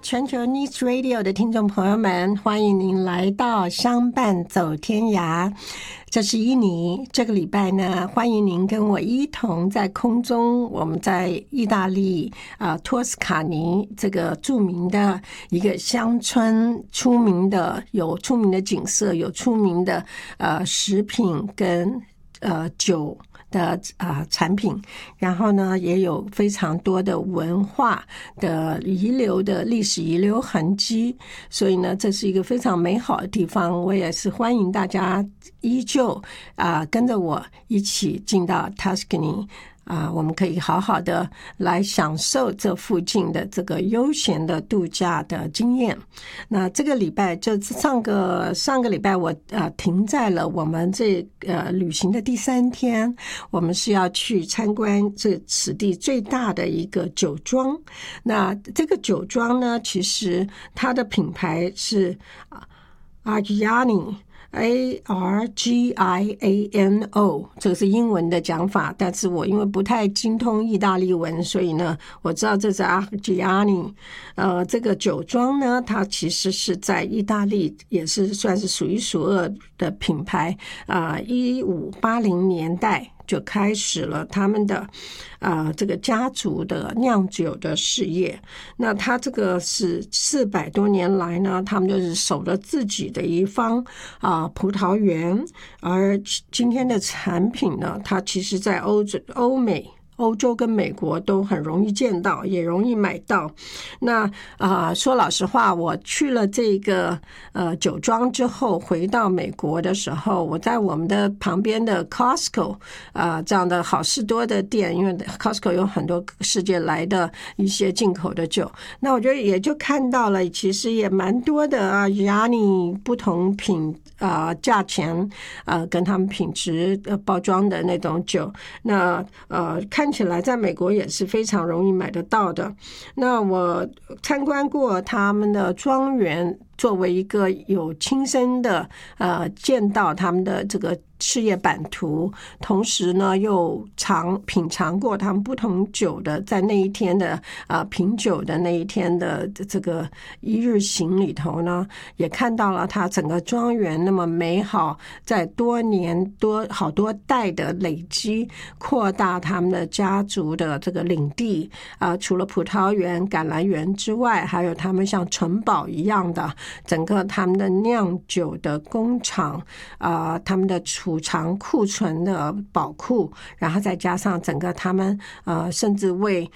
全球 News Radio 的听众朋友们，欢迎您来到相伴走天涯。这是伊妮，这个礼拜呢，欢迎您跟我一同在空中，我们在意大利托斯卡尼这个著名的一个乡村，有出名的景色，有出名的食品跟酒的产品，然后呢也有非常多的文化的遗留的历史遗留痕迹，所以呢这是一个非常美好的地方。我也是欢迎大家依旧跟着我一起进到 Tuscany。我们可以好好的来享受这附近的这个悠闲的度假的经验。那这个礼拜就上个礼拜我停在了我们旅行的第3天，我们是要去参观此地最大的一个酒庄。那这个酒庄呢，其实它的品牌是Argiano， 这个是英文的讲法，但是我因为不太精通意大利文，所以呢我知道这是 Argiani。这个酒庄呢，它其实是在意大利也是算是数一数二的品牌。1580年代就开始了他们的这个家族的酿酒的事业。那他这个是400多年来呢，他们就是守着自己的一方葡萄园，而今天的产品呢，它其实在欧洲跟美国都很容易见到，也容易买到。那说老实话，我去了这个酒庄之后，回到美国的时候，我在我们的旁边的 Costco 这样的好事多的店，因为 Costco 有很多世界来的一些进口的酒，那我觉得也就看到了，其实也蛮多的Argiani 不同价钱跟他们品质包装的那种酒。那看起来在美国也是非常容易买得到的。那我参观过他们的庄园，作为一个有亲身的见到他们的这个事业版图，同时呢又品尝过他们不同酒的，在那一天的品酒的那一天的这个一日行里头呢，也看到了他整个庄园那么美好，在多年好多代的累积扩大他们的家族的这个领地除了葡萄园、橄榄园之外，还有他们像城堡一样的整个他们的酿酒的工厂他们的储藏库存的宝库，然后再加上整个他们甚至为